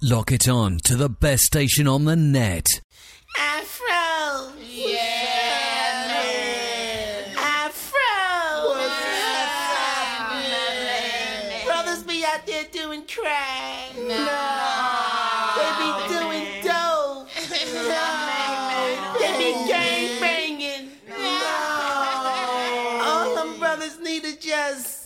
Lock it on to the best station on the net. Afro! Yeah, man. Afro! What's happening? Brothers be out there doing crack. No. They be doing dope. They be gang banging. All them brothers need to just